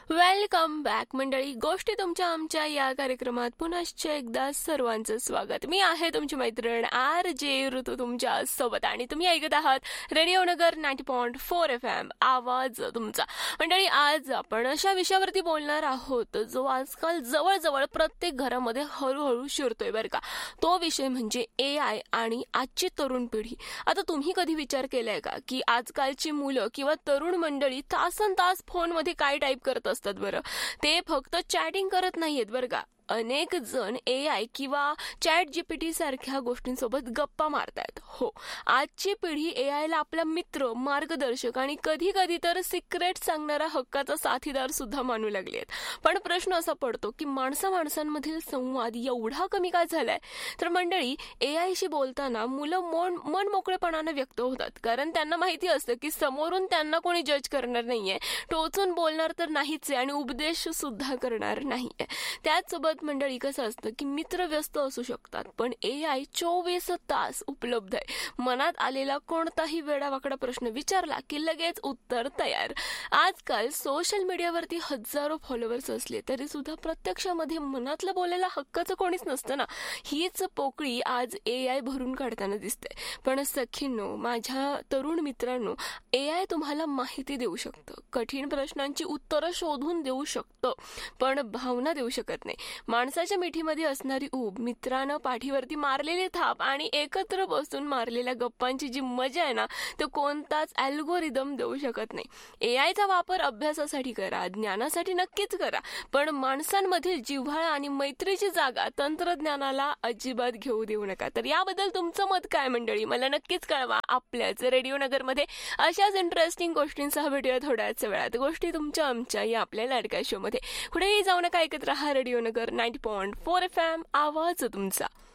Welcome back मंडळी. गोष्टी तुमच्या आमच्या या कार्यक्रमात पुनश्च एकदा सर्वांचं स्वागत. मी आहे तुमची मैत्रीण RJ ऋतू तुमच्या सोबत आणि तुम्ही ऐकत आहात रेडिओ नगर 90.4 FM आवाज तुमचा. मंडळी, आज आपण अशा विषयावरती बोलणार आहोत जो आजकाल जवळजवळ प्रत्येक घरामध्ये हळूहळू शिरतोय बरं का. तो विषय म्हणजे AI आणि आजची तरुण पिढी. आता तुम्ही कधी विचार केलाय का की आजकालची मुलं किंवा तरुण मंडळी तासनतास फोनमध्ये काय टाईप करत असतात बरं? ते फक्त चॅटिंग करत नाहीयेत बरं का. अनेक जण AI किंवा ChatGPT सारख्या गोष्टींसोबत गप्पा मारतायत. हो, आजची पिढी AI ला आपला मित्र, मार्गदर्शक आणि कधी कधी तर सिक्रेट सांगणारा हक्काचा साथीदार सुद्धा मानू लागले आहेत. पण प्रश्न असा पडतो की माणसांमधील संवाद एवढा कमी का झालाय? तर मंडळी, AI शी बोलताना मुलं मन मोकळेपणाने व्यक्त होतात, कारण त्यांना माहिती असतं की समोरून त्यांना कोणी जज करणार नाहीये, टोचून बोलणार तर नाहीच आणि उपदेश सुद्धा करणार नाहीये. त्याचसोबत मंडळी, कसं असतं की मित्र व्यस्त असू शकतात पण AI 24 तास उपलब्ध आहे. मनात आलेला कोणताही वेडावाकडा प्रश्न विचारला की लगेच उत्तर तयार. आजकाल सोशल मीडियावरती हजारो फॉलोअर्स असले तरी सुद्धा प्रत्यक्षामध्ये मनातलं बोलायला हक्काचं कोणीच नसतं ना. हीच पोकळी आज AI भरून काढताना दिसते. पण सखींनो, माझ्या तरुण मित्रांनो, AI तुम्हाला माहिती देऊ शकतं, कठीण प्रश्नांची उत्तरं शोधून देऊ शकतं, पण भावना देऊ शकत नाही. माणसाच्या मिठीमध्ये असणारी ऊब, मित्रानं पाठीवरती मारलेली थाप आणि एकत्र बसून मारलेल्या गप्पांची जी मजा आहे ना, तो कोणताच अल्गोरिदम देऊ शकत नाही. AI चा वापर अभ्यासासाठी करा, ज्ञानासाठी नक्कीच करा, पण माणसांमधील जिव्हाळा आणि मैत्रीची जागा तंत्रज्ञानाला अजिबात घेऊ देऊ नका. तर याबद्दल तुमचं मत काय मंडळी? मला नक्कीच कळवा. आपल्याच रेडिओ नगरमध्ये अशाच इंटरेस्टिंग गोष्टींसह भेटूया थोड्याच वेळात. गोष्टी तुमच्या आमच्या या आपल्या लाडक्या शो मध्ये. कुठेही जाऊ नका, ऐकत राहा रेडिओ नगर 90.4 FM आवाज तुमचा.